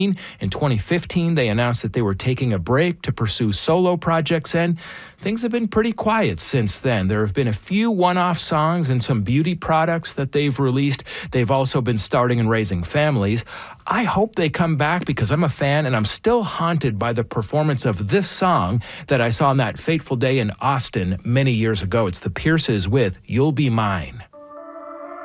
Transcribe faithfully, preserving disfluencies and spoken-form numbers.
In twenty fifteen, they announced that they were taking a break to pursue solo projects, and things have been pretty quiet since then. There have been a few one-off songs and some beauty products that they've released. They've also been starting and raising families. I hope they come back because I'm a fan, and I'm still haunted by the performance of this song that I saw on that fateful day in Austin many years ago. It's the Pierces with You'll Be Mine.